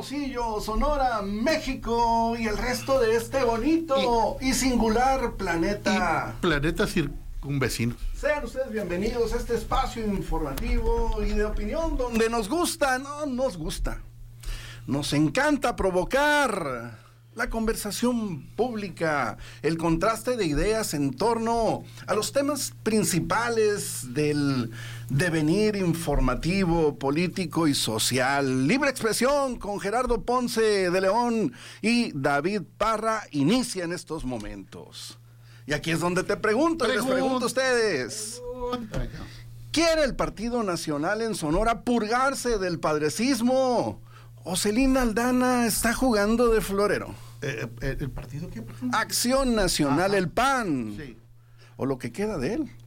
Hermosillo, Sonora, México y el resto de este bonito y singular planeta. Y planeta circunvecino. Sean ustedes bienvenidos a este espacio informativo y de opinión donde nos gusta, nos encanta provocar la conversación pública, el contraste de ideas en torno a los temas principales del devenir informativo, político y social. Libre expresión con Gerardo Ponce de León y David Parra inicia en estos momentos. Y aquí es donde te pregunto, les pregunto a ustedes. ¿Quiere el Partido Nacional en Sonora purgarse del padrecismo? ¿O Celina Aldana está jugando de florero? ¿El partido qué? Acción Nacional, el PAN. Sí. O lo que queda de él.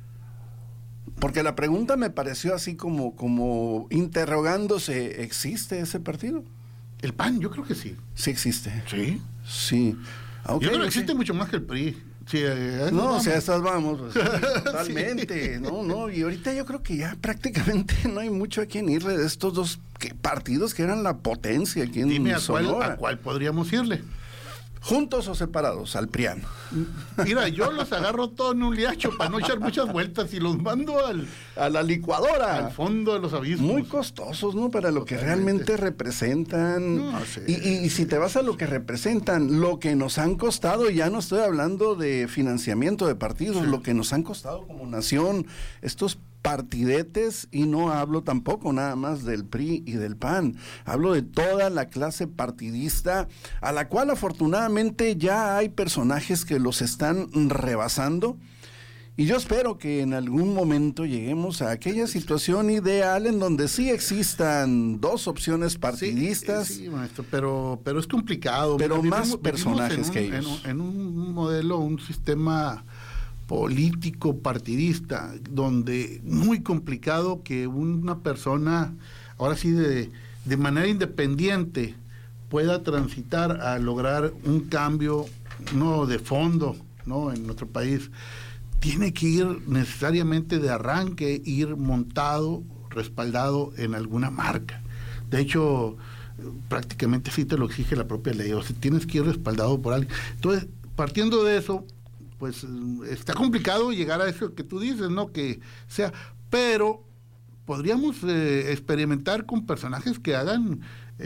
Porque la pregunta me pareció así como interrogándose, ¿existe ese partido? El PAN, yo creo que sí. Sí existe. Sí. Sí. Okay, yo creo que existe mucho más que el PRI. Sí, no, o sea, estas vamos, pues, totalmente, sí. No, y ahorita yo creo que ya prácticamente no hay mucho a quien irle de estos dos partidos que eran la potencia aquí en Sonora. Dime a cuál podríamos irle. ¿Juntos o separados? Al PRIAN. Mira, yo los agarro todos en un liacho para no echar muchas vueltas y los mando a la licuadora. Al fondo de los abismos. Muy costosos, ¿no? Para lo que realmente representan. No, sí. Y si te vas a lo que representan, lo que nos han costado, ya no estoy hablando de financiamiento de partidos, sí. Lo que nos han costado como nación, estos partidetes, y no hablo tampoco nada más del PRI y del PAN, hablo de toda la clase partidista, a la cual afortunadamente ya hay personajes que los están rebasando, y yo espero que en algún momento lleguemos a aquella situación ideal en donde sí existan dos opciones partidistas. Sí, maestro, pero es complicado. Pero más personajes que ellos. En un modelo, un sistema político partidista, donde muy complicado que una persona, ahora sí de manera independiente, pueda transitar a lograr un cambio no de fondo, no en nuestro país. Tiene que ir necesariamente de arranque, ir montado, respaldado en alguna marca. De hecho, prácticamente sí te lo exige la propia ley, o sea, tienes que ir respaldado por alguien. Entonces, partiendo de eso, pues está complicado llegar a eso que tú dices, ¿no? Que sea, pero podríamos experimentar con personajes que hagan,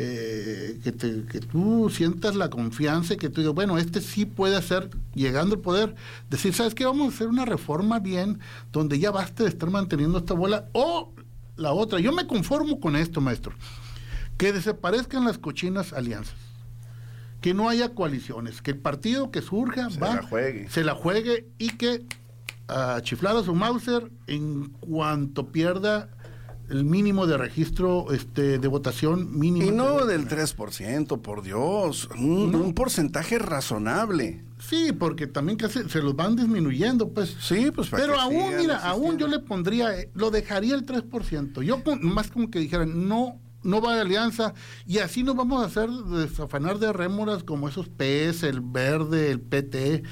que tú sientas la confianza y que tú digas, bueno, este sí puede hacer, llegando al poder, decir, ¿sabes qué? Vamos a hacer una reforma bien, donde ya basta de estar manteniendo esta bola, o la otra. Yo me conformo con esto, maestro, que desaparezcan las cochinas alianzas, que no haya coaliciones, que el partido que surja se la juegue y que a chiflar a su Mauser en cuanto pierda el mínimo de registro de votación mínimo. Y no del 3%, por Dios, un porcentaje razonable. Sí, porque también que se los van disminuyendo, pues. Sí, pues. Pero aún, mira, aún yo le pondría, lo dejaría el 3%. Yo más como que dijeran, no va de alianza, y así nos vamos a hacer desafanar de rémoras como esos PS, el Verde, el PT,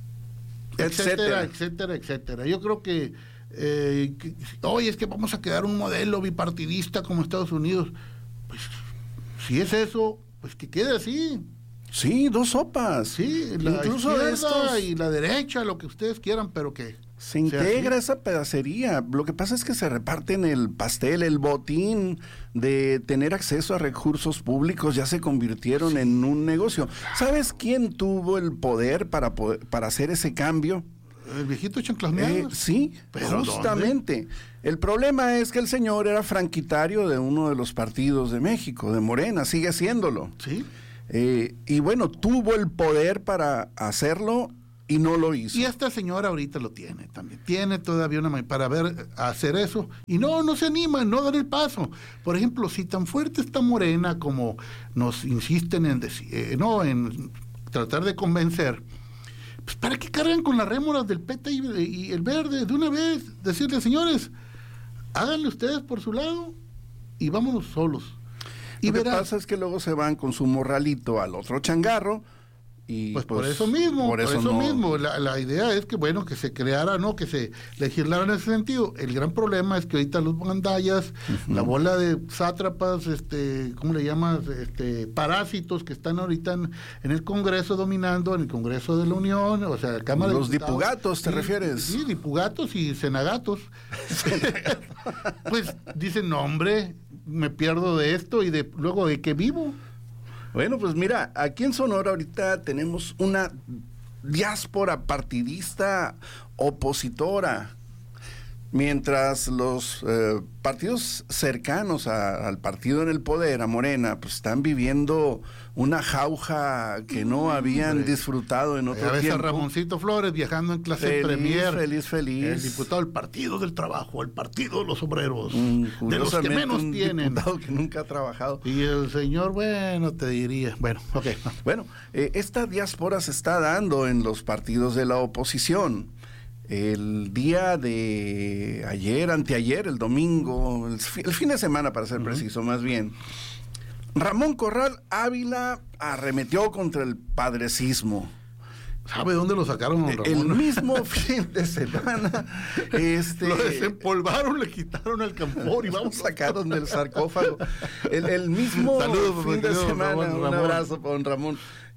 etcétera. Yo creo que oye, es que vamos a quedar un modelo bipartidista como Estados Unidos. Pues, si es eso, pues que quede así. Sí, dos sopas. Sí, incluso la izquierda y la derecha, lo que ustedes quieran, pero que se integra esa pedacería. Lo que pasa es que se reparten el pastel, el botín de tener acceso a recursos públicos, ya se convirtieron en un negocio. ¿Sabes quién tuvo el poder para hacer ese cambio? ¿El viejito Chanclas? Sí, pero justamente. ¿Dónde? El problema es que el señor era franquitario de uno de los partidos de México, de Morena, sigue haciéndolo. Sí. Y bueno, tuvo el poder para hacerlo y no lo hizo. Y esta señora ahorita lo tiene también. Tiene todavía una para hacer eso. Y no se anima, no dar el paso. Por ejemplo, si tan fuerte está Morena como nos insisten en decir, en tratar de convencer, pues ¿para qué cargan con las rémoras del PT y el Verde? De una vez, decirle, señores, háganle ustedes por su lado y vámonos solos. Lo que pasa es que luego se van con su morralito al otro changarro Y pues por eso mismo, por eso mismo. La idea es que, bueno, que se creara, ¿no? Que se legislara en ese sentido. El gran problema es que ahorita los gandallas, la bola de sátrapas, ¿cómo le llamas? Parásitos que están ahorita en el Congreso dominando, en el Congreso de la Unión, o sea, la Cámara Los de Diputados. dipugatos, ¿te refieres? Sí, dipugatos y senagatos. Pues dicen, no, hombre, me pierdo de esto y luego de qué vivo. Bueno, pues mira, aquí en Sonora ahorita tenemos una diáspora partidista opositora, mientras los partidos cercanos al partido en el poder, a Morena, pues están viviendo una jauja que no habían disfrutado en otro tiempo. A Ramoncito Flores viajando en clase Premier. Feliz. El diputado del Partido del Trabajo, el Partido de los Obreros, de los que menos un tienen. Diputado que nunca ha trabajado. Y el señor, bueno, te diría. Bueno, ok. Bueno, esta diáspora se está dando en los partidos de la oposición. El día de ayer, anteayer, el domingo, el fin de semana para ser preciso, más bien, Ramón Corral Ávila arremetió contra el padrecismo. ¿Sabe dónde lo sacaron, Ramón? El mismo fin de semana, lo desempolvaron, le quitaron el campor y vamos sacaron del sarcófago. El mismo fin de semana, Ramón. Un abrazo para don Ramón.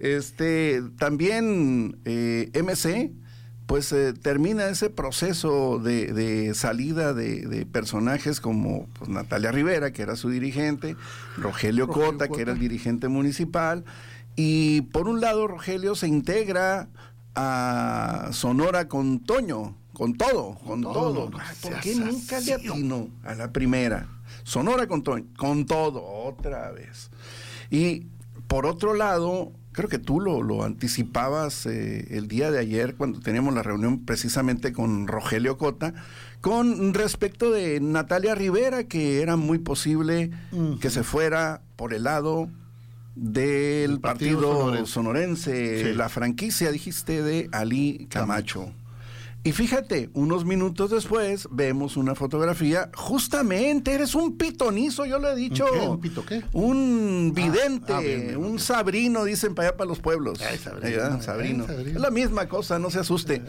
También MC, pues termina ese proceso de salida de personajes como pues, Natalia Rivera, que era su dirigente, Rogelio Cota, que era el dirigente municipal, y por un lado Rogelio se integra a Sonora con Toño, con todo. ¿Por qué nunca le atinó a la primera? Sonora con Toño, con todo, otra vez. Y por otro lado, creo que tú lo anticipabas el día de ayer cuando teníamos la reunión precisamente con Rogelio Cota, con respecto de Natalia Rivera, que era muy posible que se fuera por el lado del partido sonorense, sí. La franquicia, dijiste, de Ali Camacho. Y fíjate, unos minutos después vemos una fotografía, justamente, eres un pitonizo, yo lo he dicho. ¿Un pito qué? Un vidente, bien. Un sabrino, dicen para allá para los pueblos. Sabrino. Es la misma cosa, no se asuste.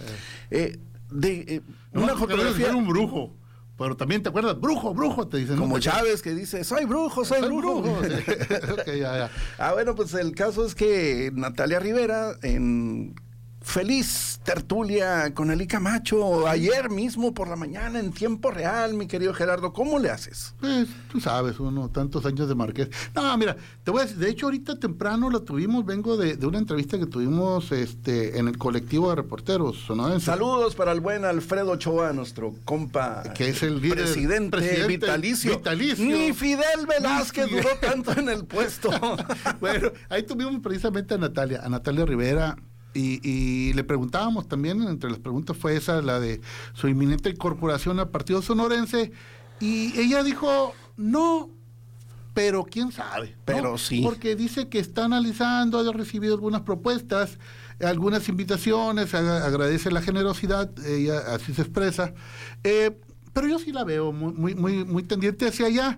Una fotografía. Era un brujo. Pero también te acuerdas, brujo, te dicen. Como Chávez que dice, soy brujo. Sí. Okay, ya. Bueno, pues el caso es que Natalia Rivera, en feliz tertulia con Ali Camacho, ayer mismo por la mañana, en tiempo real, mi querido Gerardo, ¿cómo le haces? Pues, tú sabes, tantos años de Marqués. No, mira, te voy a decir, de hecho, ahorita temprano la tuvimos, vengo de una entrevista que tuvimos en el colectivo de reporteros sonorenses. Saludos para el buen Alfredo Ochoa, nuestro compa, que es el líder, presidente vitalicio. Ni Fidel Velázquez duró tanto en el puesto. Bueno, ahí tuvimos precisamente a Natalia Rivera. Y le preguntábamos también, entre las preguntas fue esa, la de su inminente incorporación al partido sonorense, y ella dijo, no, pero quién sabe. Pero ¿no? sí. Porque dice que está analizando, ha recibido algunas propuestas, algunas invitaciones, agradece la generosidad, ella así se expresa, pero yo sí la veo muy tendiente hacia allá.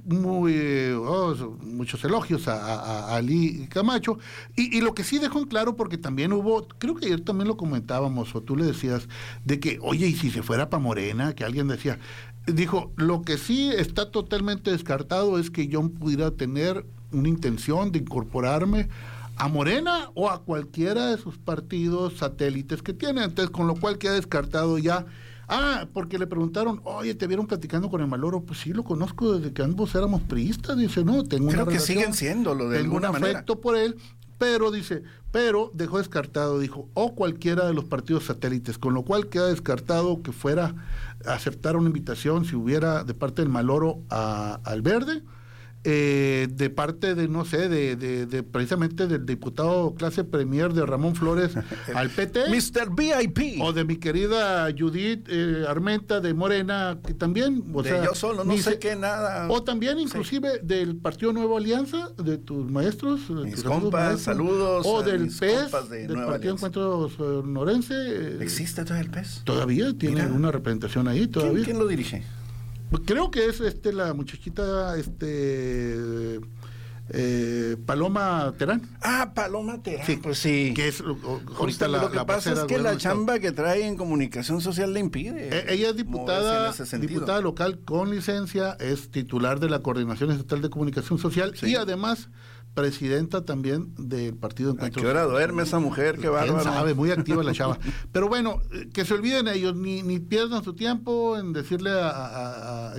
Muchos elogios a Ali Camacho y lo que sí dejó en claro, porque también hubo, creo que ayer también lo comentábamos o tú le decías, de que oye, y si se fuera para Morena, que alguien decía, dijo, lo que sí está totalmente descartado es que yo pudiera tener una intención de incorporarme a Morena o a cualquiera de sus partidos satélites que tiene, entonces con lo cual queda descartado ya. Porque le preguntaron, oye, ¿te vieron platicando con el Maloro? Pues sí, lo conozco desde que ambos éramos priistas. Dice, no, tengo una relación. Creo que siguen siéndolo de alguna manera. Tengo un afecto por él, pero dejó descartado, dijo, o cualquiera de los partidos satélites, con lo cual queda descartado que fuera a aceptar una invitación, si hubiera de parte del Maloro al Verde, de parte de, no sé, de precisamente del diputado clase Premier de Ramón Flores al PT. Mr. VIP. O de mi querida Judith Armenta de Morena, que también, yo solo, no sé qué nada. O también inclusive del Partido Nueva Alianza, de tus maestros. Mis compas, saludos. O del PES, del Partido Encuentro Sonorense. ¿Existe todavía el PES? Todavía tiene una representación ahí, todavía. ¿Quién lo dirige? Creo que es la muchachita Paloma Terán. Paloma Terán, Sí, pues sí. Que es Ahorita lo que pasa es que la chamba que trae en comunicación social le impide. Ella es diputada local con licencia, es titular de la Coordinación Estatal de Comunicación Social y además presidenta también del Partido Encuentro. ¿A qué hora duerme esa mujer? Qué bárbaro. ¿Quién sabe? Muy activa la chava. Pero bueno, que se olviden ellos, ni pierdan su tiempo en decirle a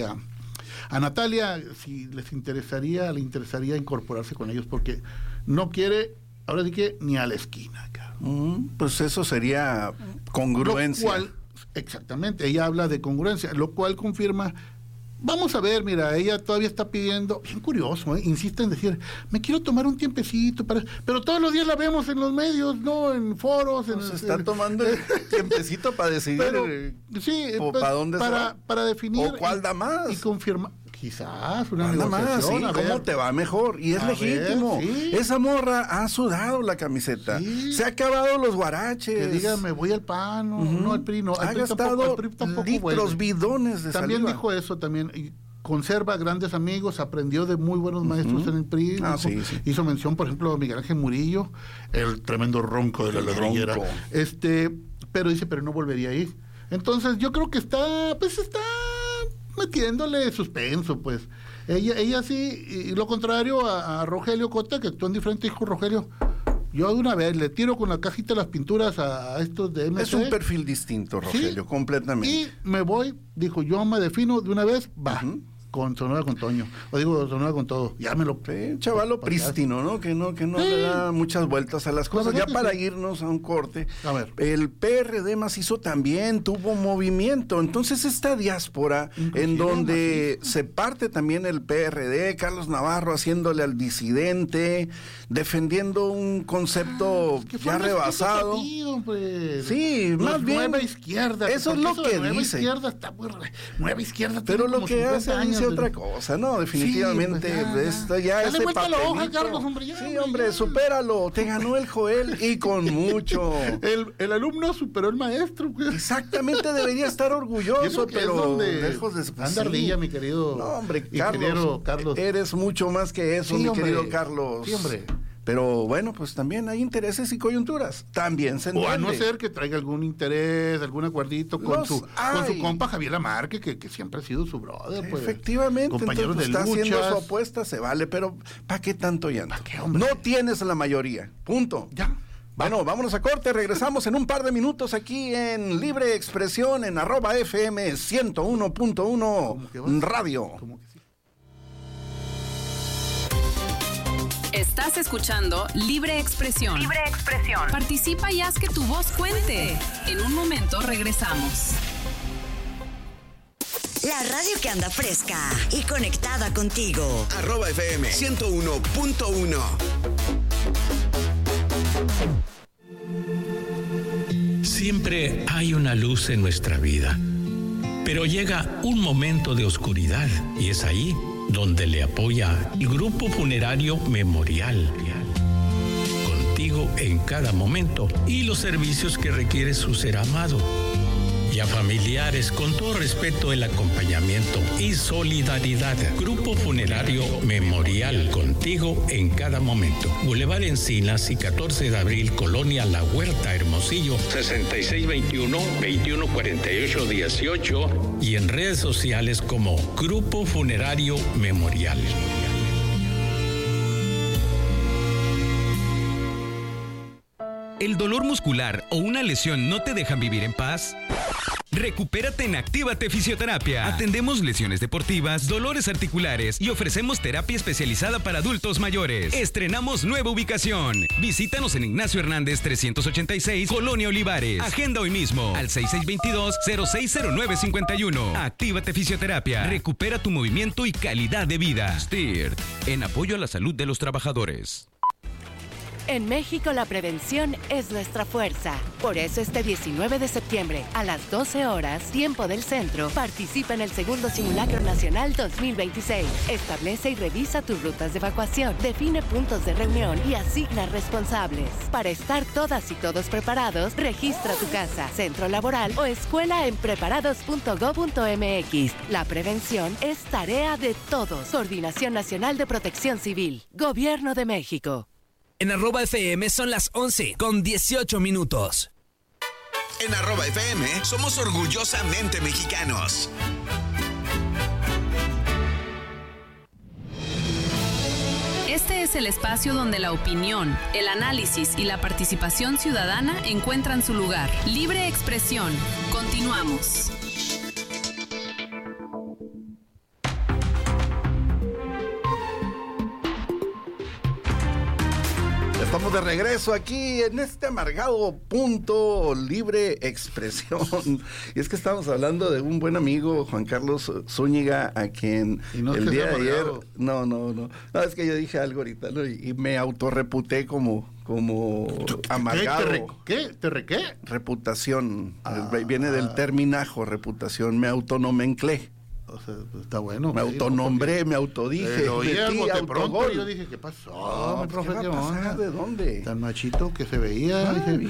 Natalia si le interesaría incorporarse con ellos, porque no quiere, ahora sí que ni a la esquina. Pues eso sería congruencia. Lo cual, exactamente, ella habla de congruencia, lo cual confirma. Vamos a ver, mira, ella todavía está pidiendo, bien curioso, insiste en decir, me quiero tomar un tiempecito, pero todos los días la vemos en los medios, ¿no? En foros. Se está tomando el tiempecito para decidir para dónde se va. Para definir. ¿O cuál da más? Y confirmar. Quizás una negociación, más, sí, ¿cómo te va mejor? Y es legítimo. Ver, sí. Esa morra ha sudado la camiseta. Sí. Se ha acabado los guaraches. Que diga, me voy al PAN, no al PRI, no. Ha gastado litros, bidones de También saliva. Dijo eso, también. Y conserva grandes amigos, aprendió de muy buenos maestros en el PRI. Sí. Hizo mención, por ejemplo, a Miguel Ángel Murillo, el tremendo ronco de la ladrillera. Pero dice, pero no volvería a ir. Entonces, yo creo que está metiéndole suspenso, pues. Ella sí, y lo contrario a Rogelio Cota, que actuó en diferente, dijo Rogelio, yo de una vez le tiro con la cajita las pinturas a estos de MC. Es un perfil distinto, Rogelio, ¿sí? completamente. Y me voy, dijo, yo me defino de una vez, va. Con Sonora con Toño, o digo Sonora con todo, llámelo. Chavalo prístino, ¿no? Que no le da muchas vueltas a las cosas. Ya para irnos a un corte, a ver. El PRD macizo también tuvo movimiento. Entonces esta diáspora, en donde se parte también el PRD, Carlos Navarro haciéndole al disidente, defendiendo un concepto ya rebasado. Partido, pues. Sí, más bien. Nueva izquierda. Eso es lo que nueva dice. Izquierda está muy nueva izquierda. Pero lo que hace dice otra cosa, ¿no? Definitivamente, esto ya ese papelito. Sí, hombre, supéralo. Te ganó el Joel y con mucho. El alumno superó al maestro. Exactamente, debería estar orgulloso, pero lejos de... Anda ardilla, mi querido. No, hombre, Carlos. Eres mucho más que eso, mi querido Carlos. Sí, hombre. Pero bueno, pues también hay intereses y coyunturas. También se entiende. O a no ser que traiga algún interés, algún acuerdito con su compa Javier Lamarque, que siempre ha sido su brother. Pues. Efectivamente, compañeros entonces, de está luchas. haciendo su apuesta, se vale, pero ¿para qué tanto llanto? ¿Para qué, hombre? No tienes la mayoría, punto. Ya. Bueno, vámonos a corte, regresamos en un par de minutos aquí en Libre Expresión en @FM 101.1 Radio. Estás escuchando Libre Expresión. Libre Expresión. Participa y haz que tu voz cuente. En un momento regresamos. La radio que anda fresca y conectada contigo. @FM 101.1. Siempre hay una luz en nuestra vida, pero llega un momento de oscuridad y es ahí donde le apoya el Grupo Funerario Memorial. Contigo en cada momento y los servicios que requiere su ser amado. Y a familiares, con todo respeto, el acompañamiento y solidaridad. Grupo Funerario Memorial, contigo en cada momento. Boulevard Encinas y 14 de abril, Colonia La Huerta, Hermosillo, 6621-2148-18 y en redes sociales como Grupo Funerario Memorial. ¿El dolor muscular o una lesión no te dejan vivir en paz? Recupérate en Actívate Fisioterapia. Atendemos lesiones deportivas, dolores articulares y ofrecemos terapia especializada para adultos mayores. Estrenamos nueva ubicación. Visítanos en Ignacio Hernández 386, Colonia Olivares. Agenda hoy mismo al 6622-060951. Actívate Fisioterapia. Recupera tu movimiento y calidad de vida. STIRT, en apoyo a la salud de los trabajadores. En México la prevención es nuestra fuerza. Por eso este 19 de septiembre, a las 12 horas, tiempo del centro, participa en el segundo Simulacro Nacional 2026. Establece y revisa tus rutas de evacuación, define puntos de reunión y asigna responsables. Para estar todas y todos preparados, registra tu casa, centro laboral o escuela en preparados.go.mx. La prevención es tarea de todos. Coordinación Nacional de Protección Civil. Gobierno de México. En @FM son las 11:18. En @FM somos orgullosamente mexicanos. Este es el espacio donde la opinión, el análisis y la participación ciudadana encuentran su lugar. Libre expresión. Continuamos. Estamos de regreso aquí en este amargado punto libre expresión. Y es que estamos hablando de un buen amigo, Juan Carlos Zúñiga, a quien el día de ayer... No, es que yo dije algo ahorita, ¿no? Y me autorreputé como amargado. ¿Qué? Reputación. Viene del terminajo, reputación. Me autonomenclé. O sea, pues está bueno. Me autonombré, me autodije. Lo oí de pronto, yo dije, ¿qué pasó? ¿Qué va a pasar? ¿De dónde? Tan machito que se veía.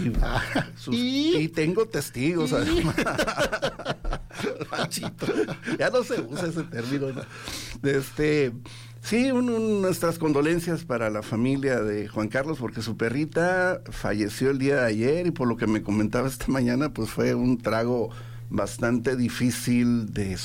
Y tengo testigos, además. Machito. Ya no se usa ese término, ¿no? Sí, nuestras condolencias para la familia de Juan Carlos, porque su perrita falleció el día de ayer y por lo que me comentaba esta mañana, pues fue un trago bastante difícil de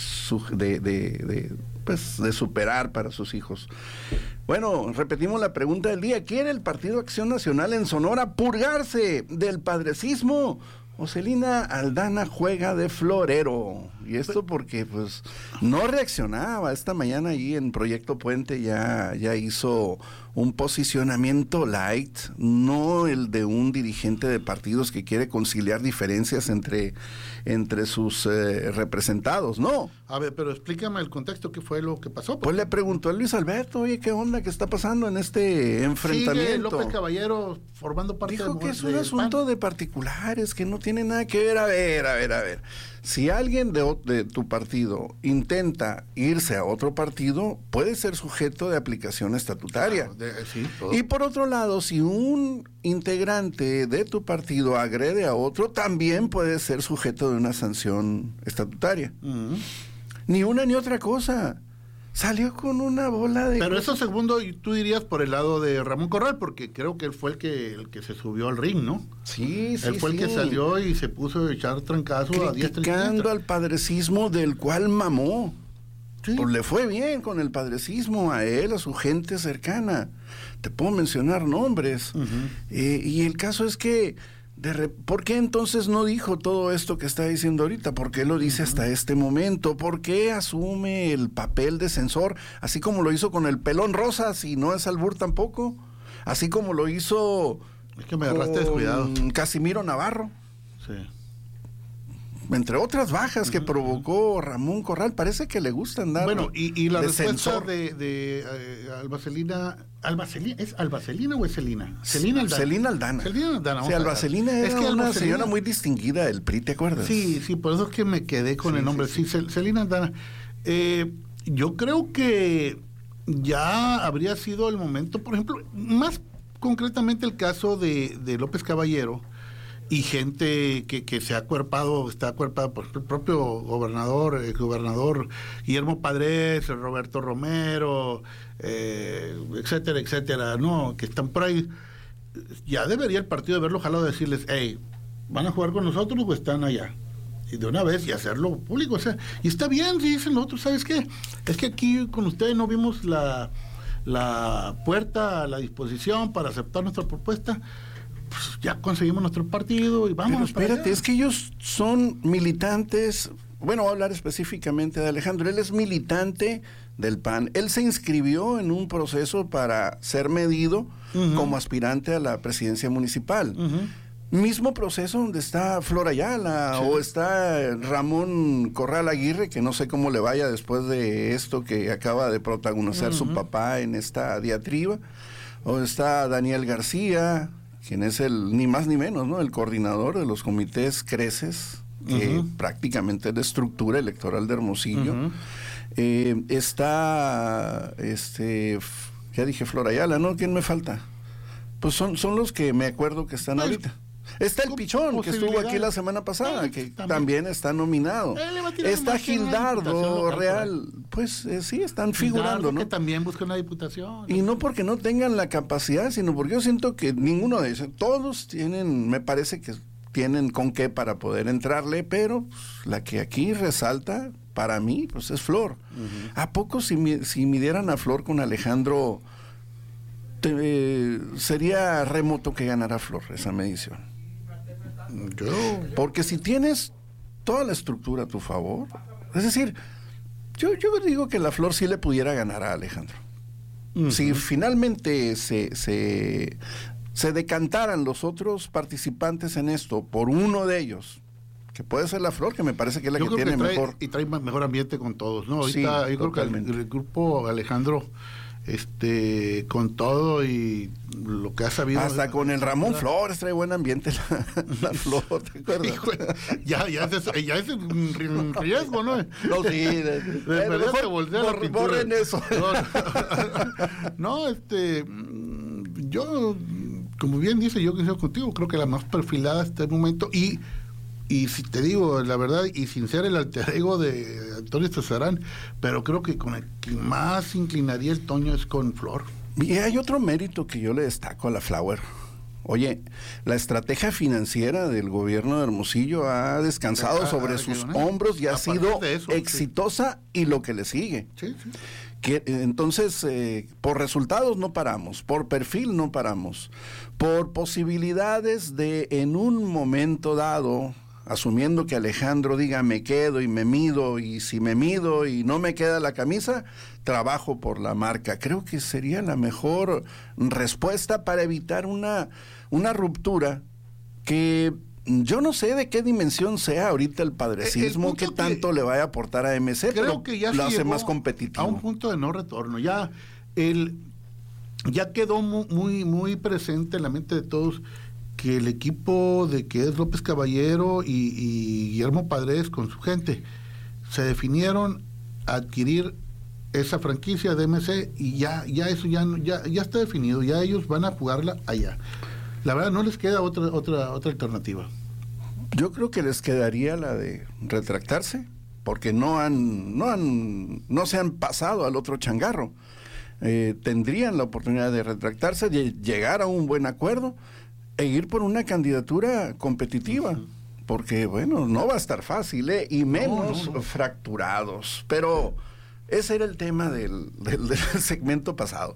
superar para sus hijos. Bueno, repetimos la pregunta del día. ¿Quiere el Partido Acción Nacional en Sonora purgarse del padrecismo? O Celina Aldana juega de florero. Y esto porque pues no reaccionaba. Esta mañana allí en Proyecto Puente ya hizo un posicionamiento light, no el de un dirigente de partidos que quiere conciliar diferencias entre sus representados, no. A ver, pero explícame el contexto, ¿qué fue lo que pasó? Pues le preguntó a Luis Alberto, oye, ¿qué onda? ¿Qué está pasando en este enfrentamiento? Sigue López Caballero formando parte Dijo que es un asunto de particulares, que no tiene nada que ver. A ver. Si alguien de tu partido intenta irse a otro partido, puede ser sujeto de aplicación estatutaria. Sí, y por otro lado, si un integrante de tu partido agrede a otro, también puede ser sujeto de una sanción estatutaria. Uh-huh. Ni una ni otra cosa. Salió con una bola de... Pero eso segundo, tú dirías por el lado de Ramón Corral, porque creo que él fue el que se subió al ring, ¿no? Sí. Él fue el que salió y se puso a echar trancazo a diestra y siniestra. Criticando al padrecismo del cual mamó. Sí. Pues le fue bien con el padrecismo, a él, a su gente cercana. Te puedo mencionar nombres. Uh-huh. Y el caso es que... ¿Por qué entonces no dijo todo esto que está diciendo ahorita? ¿Por qué lo dice hasta este momento? ¿Por qué asume el papel de censor? Así como lo hizo con el Pelón Rosas, y no es albur tampoco. Así como lo hizo... Es que me agarraste descuidado. Casimiro Navarro. Sí. Entre otras bajas que provocó Ramón Corral. Parece que le gusta andar. Bueno, y la respuesta censor de Albacelina. ¿Es Albacelina o es Celina? Celina Aldana. Sí, Albacelina era una señora muy distinguida del PRI, ¿te acuerdas? Sí, por eso es que me quedé con el nombre. Sí, Celina Aldana. Yo creo que ya habría sido el momento, por ejemplo, más concretamente el caso de López Caballero, y gente que está acuerpada por el propio gobernador, el gobernador Guillermo Padres, Roberto Romero, etcétera, ¿no? Que están por ahí. Ya debería el partido haberlo jalado, decirles, hey, ¿van a jugar con nosotros o están allá? Y de una vez, y hacerlo público. O sea, y está bien, si dicen nosotros, ¿sabes qué? Es que aquí con ustedes no vimos la puerta a la disposición para aceptar nuestra propuesta. Pues ya conseguimos nuestro partido y vamos. Pero espérate, es que ellos son militantes. Bueno, voy a hablar específicamente de Alejandro. Él es militante del PAN. Él se inscribió en un proceso para ser medido como aspirante a la presidencia municipal. Mismo proceso donde está Flor Ayala, o está Ramón Corral Aguirre, que no sé cómo le vaya después de esto que acaba de protagonizar su papá en esta diatriba, o está Daniel García, quien es el ni más ni menos, ¿no?, el coordinador de los comités Creces, que prácticamente es de estructura electoral de Hermosillo. Está, ya dije Flor Ayala, ¿no? ¿Quién me falta? Pues son los que me acuerdo que están ahorita. Está el Pichón, que estuvo aquí la semana pasada, que también está nominado. Está Gildardo Real, pues sí, están figurando, ¿no? Que también busca una diputación. Y no porque no tengan la capacidad, sino porque yo siento que ninguno de ellos, todos tienen, me parece que tienen con qué para poder entrarle, pero pues, la que aquí resalta, para mí, pues es Flor. ¿A poco si midieran a Flor con Alejandro, sería remoto que ganara Flor esa medición? Porque si tienes toda la estructura a tu favor, es decir, yo digo que la Flor sí le pudiera ganar a Alejandro. Si finalmente se decantaran los otros participantes en esto por uno de ellos, que puede ser la Flor, que me parece que es la que tiene mejor. Y trae mejor ambiente con todos, ¿no? Ahorita Sí, yo creo que el grupo Alejandro, con todo y lo que ha sabido. Hasta con el Ramón Flores trae buen ambiente la Flor, ¿te acuerdas? ya es un riesgo, ¿no? No, sí. Borren eso. No, yo, como bien dice, yo coincido contigo, creo que la más perfilada hasta el momento, y si te digo la verdad, y sin ser el alter ego de Antonio Cesarán, pero creo que con el que más inclinaría el Toño es con Flor. Y hay otro mérito que yo le destaco a la Flower. Oye, la estrategia financiera del gobierno de Hermosillo ha descansado sobre sus hombros y ha sido exitosa, y lo que le sigue. Sí. Que, entonces, por resultados no paramos, por perfil no paramos, por posibilidades de en un momento dado, asumiendo que Alejandro diga me quedo y me mido, y si me mido y no me queda la camisa, trabajo por la marca. Creo que sería la mejor respuesta para evitar una ruptura que yo no sé de qué dimensión sea ahorita el padrecismo, qué tanto le vaya a aportar a MC, creo que ya lo hace más competitivo. A un punto de no retorno. Ya quedó muy presente en la mente de todos que el equipo de que es López Caballero y Guillermo Padres con su gente se definieron a adquirir esa franquicia de MC, y ya eso ya está definido, ya ellos van a jugarla allá. La verdad no les queda otra alternativa. Yo creo que les quedaría la de retractarse, porque no se han pasado al otro changarro. Tendrían la oportunidad de retractarse, de llegar a un buen acuerdo e ir por una candidatura competitiva, porque bueno, no va a estar fácil, y menos fracturados, pero ese era el tema del segmento pasado.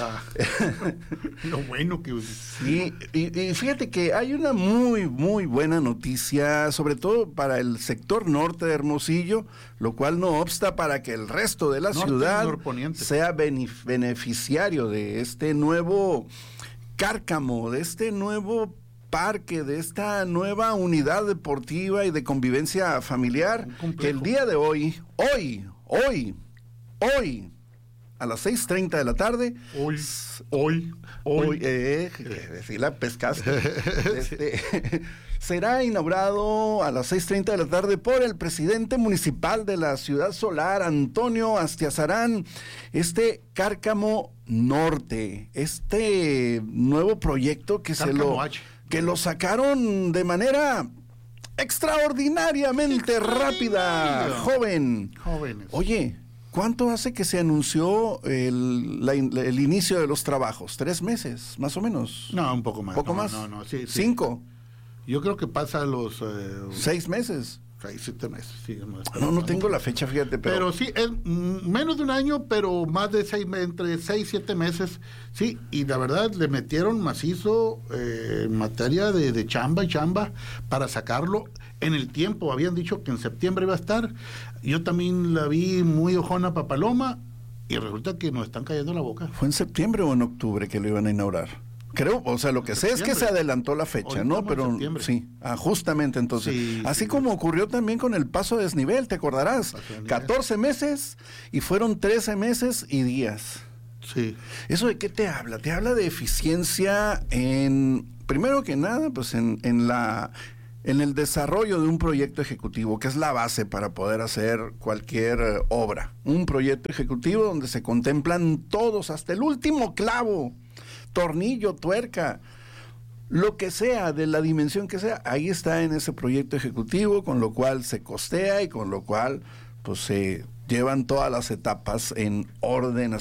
Lo bueno que... Sí, y fíjate que hay una muy, muy buena noticia, sobre todo para el sector norte de Hermosillo, lo cual no obsta para que el resto de la ciudad sea beneficiario de este nuevo cárcamo, de este nuevo parque, de esta nueva unidad deportiva y de convivencia familiar, que el día de hoy, a las 6:30 de la tarde, hoy, si la pescaste, será inaugurado a las 6:30 de la tarde por el presidente municipal de la Ciudad Solar, Antonio Astiazarán, este Cárcamo Norte, este nuevo proyecto que lo sacaron de manera extraordinariamente rápida, jóvenes. Oye, ¿cuánto hace que se anunció el inicio de los trabajos? 3 meses, más o menos. No, un poco más. ¿Poco más? No, sí. 5. Yo creo que pasa los... 6 meses. 6, 7 meses, sí. No tengo la fecha, fíjate, pero sí, es menos de un año, pero más de 6, entre 6 y 7 meses, sí, y la verdad le metieron macizo en materia de chamba para sacarlo en el tiempo. Habían dicho que en septiembre iba a estar. Yo también la vi muy ojona Papaloma, y resulta que nos están cayendo la boca. ¿Fue en septiembre o en octubre que lo iban a inaugurar? Creo, o sea, lo que sé es que se adelantó la fecha, ¿no? Pero sí, justamente entonces. Sí, así como ocurrió también con el paso de desnivel, ¿te acordarás? 14 meses y fueron 13 meses y días. Sí. ¿Eso de qué te habla? Te habla de eficiencia primero que nada, pues en el desarrollo de un proyecto ejecutivo, que es la base para poder hacer cualquier obra. Un proyecto ejecutivo donde se contemplan todos, hasta el último clavo, tornillo, tuerca, lo que sea, de la dimensión que sea, ahí está en ese proyecto ejecutivo, con lo cual se costea y con lo cual pues se llevan todas las etapas en orden,